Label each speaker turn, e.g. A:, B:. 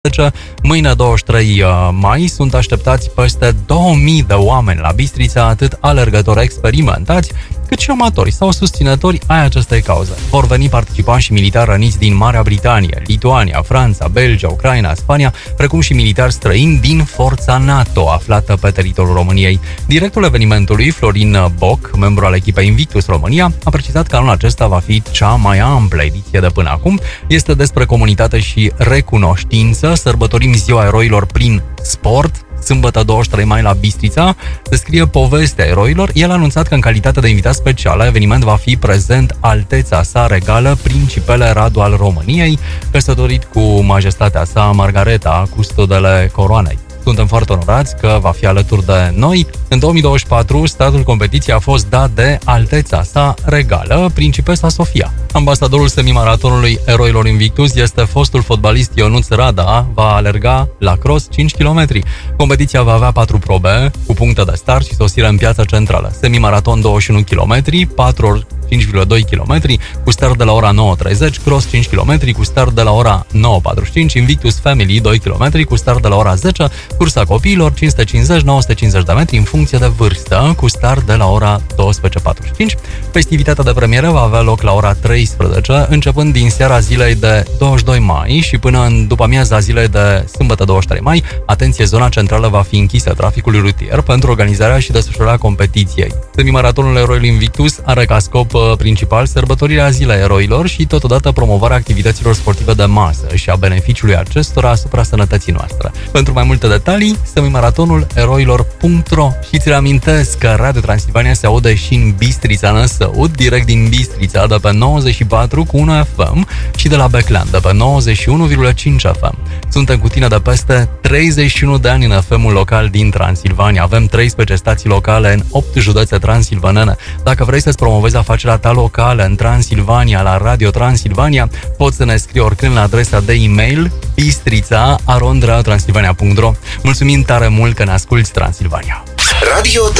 A: Mâine 23 mai sunt așteptați peste 2000 de oameni la Bistrița, atât alergători experimentați, cât și amatori sau susținători ai acestei cauze. Vor veni participanți și militari răniți din Marea Britanie, Lituania, Franța, Belgia, Ucraina, Spania, precum și militari străini din forța NATO aflată pe teritoriul României. Directorul evenimentului, Florin Boc, membru al echipei Invictus România, a precizat că anul acesta va fi cea mai amplă ediție de până acum. Este despre comunitate și recunoștință. Sărbătorim Ziua Eroilor prin sport. Sâmbătă 23 mai la Bistrița se scrie povestea eroilor. El a anunțat că în calitate de invitat special la eveniment va fi prezent Alteța sa Regală, Principele Radu al României, căsătorit cu majestatea sa Margareta, custodele coroanei. Suntem foarte onorați că va fi alături de noi. În 2024, startul competiției a fost dat de Alteța sa Regală, Principesa Sofia. Ambasadorul semimaratonului Eroilor Invictus este fostul fotbalist Ionuț Rada, va alerga la cross 5 km. Competiția va avea 4 probe, cu puncte de start și sosire în piața centrală. Semimaraton 21 km, 4 ori 5,2 km, cu start de la ora 9.30, cross 5 km, cu start de la ora 9.45, Invictus Family 2 km, cu start de la ora 10, cursa copiilor 550-950 de metri în funcție de vârstă, cu start de la ora 12.45. Festivitatea de premieră va avea loc la ora 13, începând din seara zilei de 22 mai și până în după amiaza zilei de sâmbătă 23 mai. Atenție, zona centrală va fi închisă traficului rutier pentru organizarea și desfășurarea competiției. Semimaratonul Eroilor Invictus are ca scop principal sărbătorirea Zilei Eroilor și totodată promovarea activităților sportive de masă și a beneficiului acestora asupra sănătății noastre. Pentru mai multe detalii, semimaratonul-eroilor.ro. Și ți reamintesc că Radio Transilvania se aude și în Bistrița Năsăud, direct din Bistrița de pe 94,1 FM și de la Beclean de pe 91,5 FM. Suntem cu tine de peste 31 de ani în FM-ul local din Transilvania. Avem 13 stații locale în 8 județe transilvanene. Dacă vrei să-ți promovezi afacerea ta locală în Transilvania, la Radio Transilvania, poți să ne scrii oricând la adresa de e-mail bistrița@radiotransilvania.ro. Mulțumim tare mult că ne asculti, Transilvania!
B: Radio